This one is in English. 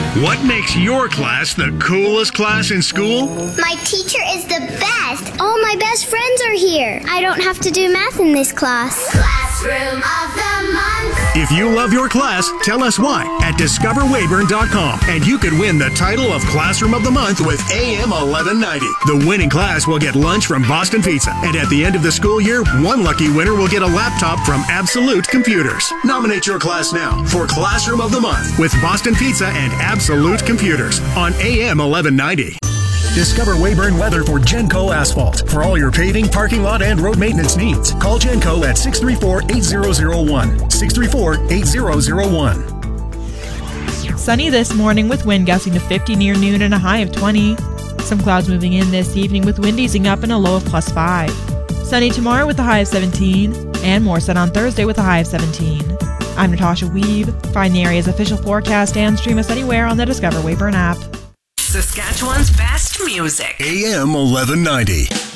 What makes your class the coolest class in school? My teacher is the best. All my best friends are here. I don't have to do math in this class. Classroom of the Month. If you love your class, tell us why at discoverwayburn.com, and you could win the title of Classroom of the Month with AM 1190. The winning class will get lunch from Boston Pizza, and at the end of the school year, one lucky winner will get a laptop from Absolute Computers. Nominate your class now for Classroom of the Month with Boston Pizza and Absolute Computers on AM 1190. Discover Wayburn weather for Genco Asphalt. For all your paving, parking lot, and road maintenance needs, call Genco at 634-8001. 634-8001. Sunny this morning with wind gusting to 50 near noon and a high of 20. Some clouds moving in this evening with wind easing up and a low of +5. Sunny tomorrow with a high of 17, and more sun on Thursday with a high of 17. I'm Natasha Weeb. Find the area's official forecast and stream us anywhere on the Discover Wayburn app. Saskatchewan's best music. AM 1190.